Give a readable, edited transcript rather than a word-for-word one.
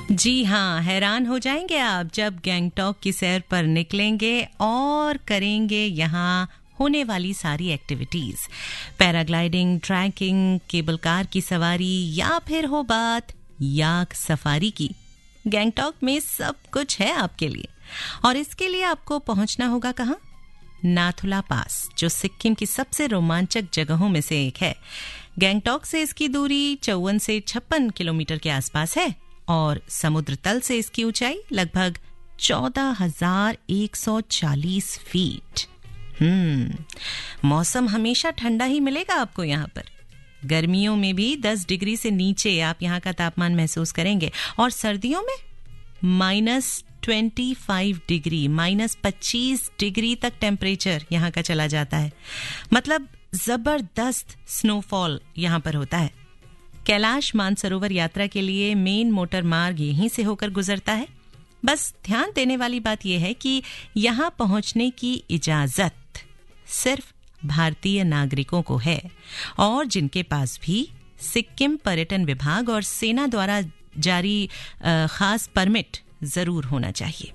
जी हाँ, हैरान हो जाएंगे आप जब गैंगटॉक की सैर पर निकलेंगे और करेंगे यहाँ होने वाली सारी activities. Paragliding, trekking, cable car की सवारी या फिर हो बात याक सफारी की, गैंगटॉक में सब कुछ है आपके लिए। और इसके लिए आपको पहुंचना होगा कहाँ? नाथुला पास, जो सिक्किम की सबसे रोमांचक जगहों में से एक है। गैंगटॉक से इसकी दूरी 54 से 56 किलोमीटर के आसपास है और समुद्र तल से इसकी ऊंचाई लगभग 14,140 फीट। मौसम हमेशा ठंडा ही मिलेगा आपको यहाँ पर। गर्मियों में भी 10 डिग्री से नीचे आप यहाँ का तापमान महसूस करेंगे और सर्दियों में -25 डिग्री, -25 डिग्री तक टेम्परेचर यहाँ का चला जाता है। मतलब जबरदस्त स्नोफॉल यहाँ पर होता है। कैलाश मानसरोवर यात्रा के लिए मेन मोटर मार्ग यहीं से होकर गुजरता है। बस ध्यान देने वाली बात यह है कि यहाँ पहुंचने की इजाजत सिर्फ भारतीय नागरिकों को है और जिनके पास भी सिक्किम पर्यटन विभाग और सेना द्वारा जारी खास परमिट जरूर होना चाहिए।